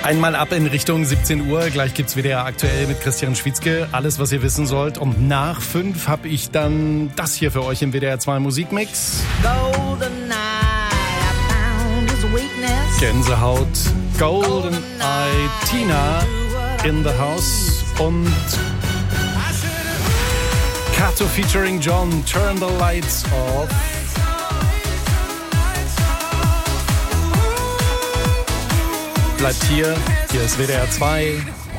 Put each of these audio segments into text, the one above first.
Einmal ab in Richtung 17 Uhr. Gleich gibt's WDR aktuell mit Christian Schwitzke. Alles, was ihr wissen sollt. Und nach 5 habe ich dann das hier für euch im WDR 2 Musikmix. Gänsehaut. Golden Eye Tina in the House. Und Kato featuring John. Turn the Lights Off. Bleibt hier ist WDR 2.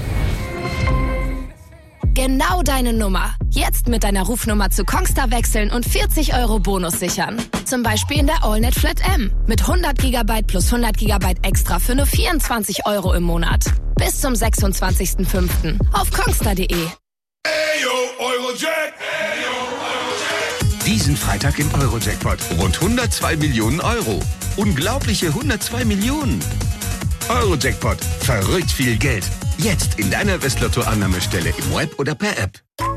Genau deine Nummer. Jetzt mit deiner Rufnummer zu Kongstar wechseln und 40 € Bonus sichern. Zum Beispiel in der AllNet Flat M. Mit 100 GB plus 100 GB extra für nur 24 € im Monat. Bis zum 26.05. auf kongstar.de. Diesen Freitag im Euro-Jackpot. Rund 102 Millionen Euro. Unglaubliche 102 Millionen. Euro-Jackpot. Verrückt viel Geld. Jetzt in deiner Westlotto-Annahmestelle im Web oder per App.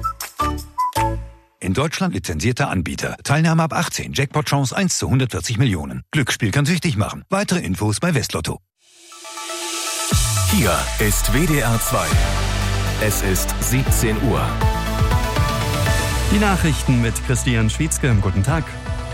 In Deutschland lizenzierter Anbieter. Teilnahme ab 18. Jackpot-Chance 1 zu 140 Millionen. Glücksspiel kann süchtig machen. Weitere Infos bei Westlotto. Hier ist WDR 2. Es ist 17 Uhr. Die Nachrichten mit Christian Schwitzke. Guten Tag.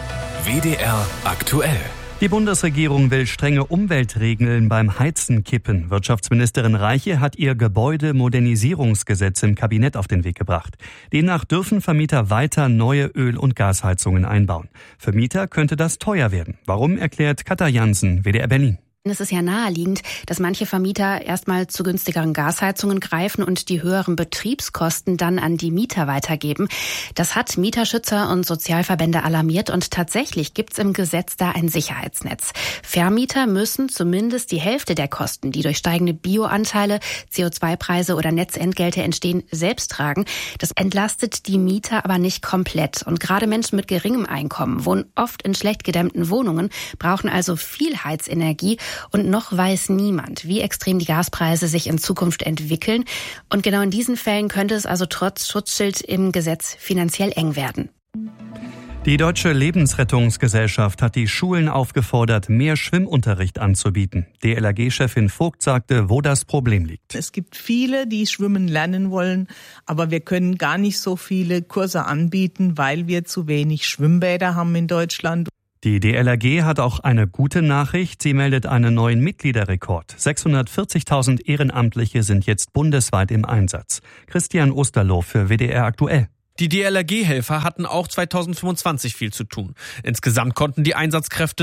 WDR aktuell. Die Bundesregierung will strenge Umweltregeln beim Heizen kippen. Wirtschaftsministerin Reiche hat ihr Gebäudemodernisierungsgesetz im Kabinett auf den Weg gebracht. Demnach dürfen Vermieter weiter neue Öl- und Gasheizungen einbauen. Für Mieter könnte das teuer werden. Warum, erklärt Katja Jansen, WDR Berlin. Es ist ja naheliegend, dass manche Vermieter erstmal zu günstigeren Gasheizungen greifen und die höheren Betriebskosten dann an die Mieter weitergeben. Das hat Mieterschützer und Sozialverbände alarmiert und tatsächlich gibt's im Gesetz da ein Sicherheitsnetz. Vermieter müssen zumindest die Hälfte der Kosten, die durch steigende Bioanteile, CO2-Preise oder Netzentgelte entstehen, selbst tragen. Das entlastet die Mieter aber nicht komplett. Und gerade Menschen mit geringem Einkommen wohnen oft in schlecht gedämmten Wohnungen, brauchen also viel Heizenergie. Und noch weiß niemand, wie extrem die Gaspreise sich in Zukunft entwickeln. Und genau in diesen Fällen könnte es also trotz Schutzschild im Gesetz finanziell eng werden. Die Deutsche Lebensrettungsgesellschaft hat die Schulen aufgefordert, mehr Schwimmunterricht anzubieten. DLRG-Chefin Vogt sagte, wo das Problem liegt. Es gibt viele, die schwimmen lernen wollen, aber wir können gar nicht so viele Kurse anbieten, weil wir zu wenig Schwimmbäder haben in Deutschland. Die DLRG hat auch eine gute Nachricht. Sie meldet einen neuen Mitgliederrekord. 640.000 Ehrenamtliche sind jetzt bundesweit im Einsatz. Christian Osterloh für WDR aktuell. Die DLRG-Helfer hatten auch 2025 viel zu tun. Insgesamt konnten die Einsatzkräfte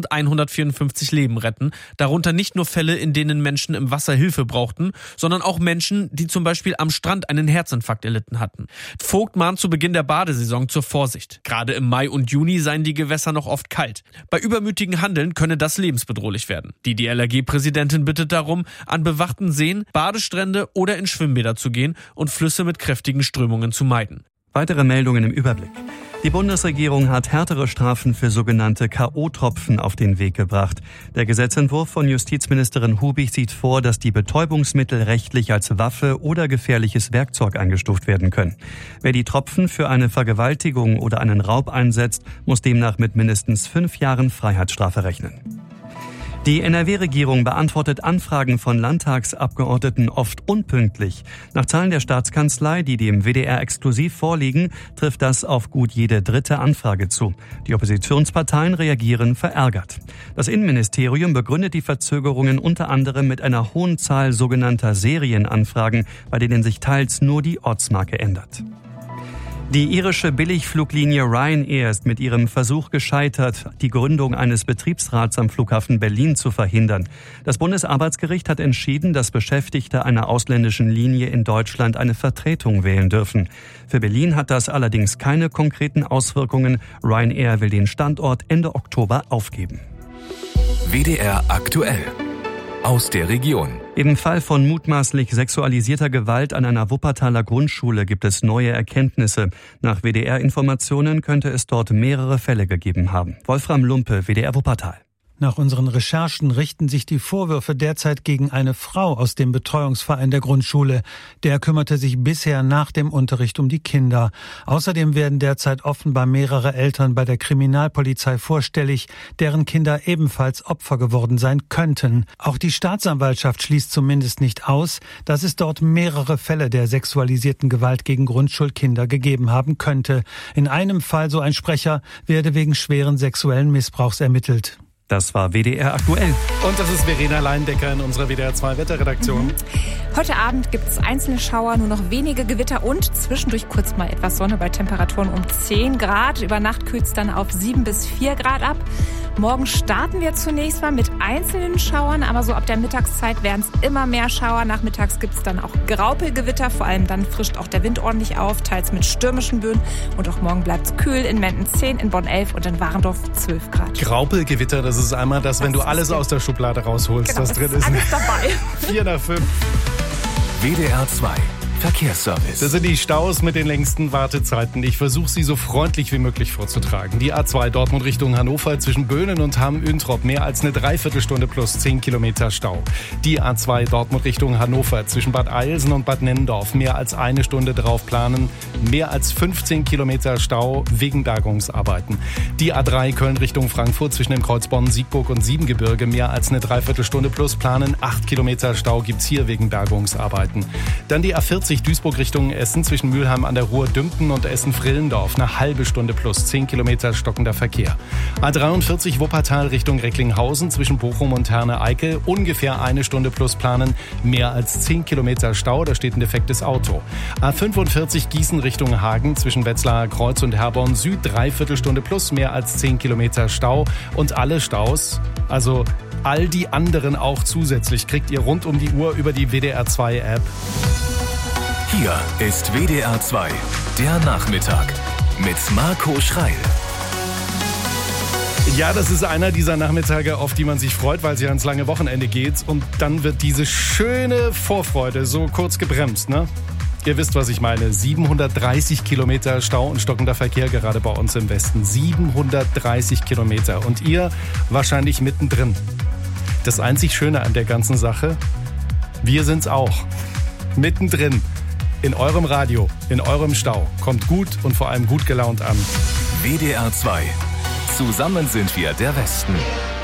1154 Leben retten, darunter nicht nur Fälle, in denen Menschen im Wasser Hilfe brauchten, sondern auch Menschen, die zum Beispiel am Strand einen Herzinfarkt erlitten hatten. Vogt mahnt zu Beginn der Badesaison zur Vorsicht. Gerade im Mai und Juni seien die Gewässer noch oft kalt. Bei übermütigem Handeln könne das lebensbedrohlich werden. Die DLRG-Präsidentin bittet darum, an bewachten Seen, Badestrände oder in Schwimmbäder zu gehen und Flüsse mit kräftigen Strömungen zu meiden. Weitere Meldungen im Überblick. Die Bundesregierung hat härtere Strafen für sogenannte K.O.-Tropfen auf den Weg gebracht. Der Gesetzentwurf von Justizministerin Hubig sieht vor, dass die Betäubungsmittel rechtlich als Waffe oder gefährliches Werkzeug eingestuft werden können. Wer die Tropfen für eine Vergewaltigung oder einen Raub einsetzt, muss demnach mit mindestens 5 Jahren Freiheitsstrafe rechnen. Die NRW-Regierung beantwortet Anfragen von Landtagsabgeordneten oft unpünktlich. Nach Zahlen der Staatskanzlei, die dem WDR exklusiv vorliegen, trifft das auf gut jede dritte Anfrage zu. Die Oppositionsparteien reagieren verärgert. Das Innenministerium begründet die Verzögerungen unter anderem mit einer hohen Zahl sogenannter Serienanfragen, bei denen sich teils nur die Ortsmarke ändert. Die irische Billigfluglinie Ryanair ist mit ihrem Versuch gescheitert, die Gründung eines Betriebsrats am Flughafen Berlin zu verhindern. Das Bundesarbeitsgericht hat entschieden, dass Beschäftigte einer ausländischen Linie in Deutschland eine Vertretung wählen dürfen. Für Berlin hat das allerdings keine konkreten Auswirkungen. Ryanair will den Standort Ende Oktober aufgeben. WDR aktuell. Aus der Region. Im Fall von mutmaßlich sexualisierter Gewalt an einer Wuppertaler Grundschule gibt es neue Erkenntnisse. Nach WDR-Informationen könnte es dort mehrere Fälle gegeben haben. Wolfram Lumpe, WDR Wuppertal. Nach unseren Recherchen richten sich die Vorwürfe derzeit gegen eine Frau aus dem Betreuungsverein der Grundschule. Der kümmerte sich bisher nach dem Unterricht um die Kinder. Außerdem werden derzeit offenbar mehrere Eltern bei der Kriminalpolizei vorstellig, deren Kinder ebenfalls Opfer geworden sein könnten. Auch die Staatsanwaltschaft schließt zumindest nicht aus, dass es dort mehrere Fälle der sexualisierten Gewalt gegen Grundschulkinder gegeben haben könnte. In einem Fall, so ein Sprecher, werde wegen schweren sexuellen Missbrauchs ermittelt. Das war WDR aktuell. Und das ist Verena Leindecker in unserer WDR 2 Wetterredaktion. Heute Abend gibt es einzelne Schauer, nur noch wenige Gewitter und zwischendurch kurz mal etwas Sonne bei Temperaturen um 10 Grad. Über Nacht kühlt es dann auf 7 bis 4 Grad ab. Morgen starten wir zunächst mal mit einzelnen Schauern, aber so ab der Mittagszeit werden es immer mehr Schauer. Nachmittags gibt es dann auch Graupelgewitter, vor allem dann frischt auch der Wind ordentlich auf, teils mit stürmischen Böen. Und auch morgen bleibt es kühl, in Menden 10, in Bonn 11 und in Warendorf 12 Grad. Graupelgewitter, das ist einmal das, wenn du alles aus der Schublade rausholst, genau, was drin ist. Alles dabei. 4 nach 5. WDR 2 Verkehrsservice. Das sind die Staus mit den längsten Wartezeiten. Ich versuche sie so freundlich wie möglich vorzutragen. Die A2 Dortmund Richtung Hannover zwischen Böhnen und Hamm-Üntrop mehr als eine Dreiviertelstunde plus 10 Kilometer Stau. Die A2 Dortmund Richtung Hannover zwischen Bad Eilsen und Bad Nennendorf mehr als eine Stunde drauf planen. Mehr als 15 Kilometer Stau wegen Bergungsarbeiten. Die A3 Köln Richtung Frankfurt zwischen den Kreuzbornen Siegburg und Siebengebirge mehr als eine Dreiviertelstunde plus planen. 8 Kilometer Stau gibt's hier wegen Bergungsarbeiten. Dann die A40 Duisburg Richtung Essen zwischen Mülheim an der Ruhr Dümpten und Essen-Frillendorf. Eine halbe Stunde plus 10 Kilometer stockender Verkehr. A43 Wuppertal Richtung Recklinghausen zwischen Bochum und Herne-Eickel. Ungefähr eine Stunde plus planen. Mehr als 10 Kilometer Stau, da steht ein defektes Auto. A45 Gießen Richtung Hagen zwischen Wetzlarer Kreuz und Herborn Süd. Dreiviertelstunde plus mehr als 10 Kilometer Stau. Und alle Staus, also all die anderen auch zusätzlich, kriegt ihr rund um die Uhr über die WDR 2 App. Hier ist WDR 2, der Nachmittag mit Marco Schreil. Ja, das ist einer dieser Nachmittage, auf die man sich freut, weil es ja ins lange Wochenende geht. Und dann wird diese schöne Vorfreude so kurz gebremst, ne? Ihr wisst, was ich meine. 730 Kilometer Stau und stockender Verkehr gerade bei uns im Westen. 730 Kilometer. Und ihr wahrscheinlich mittendrin. Das einzig Schöne an der ganzen Sache, wir sind's auch. Mittendrin. In eurem Radio, in eurem Stau. Kommt gut und vor allem gut gelaunt an. WDR 2. Zusammen sind wir der Westen.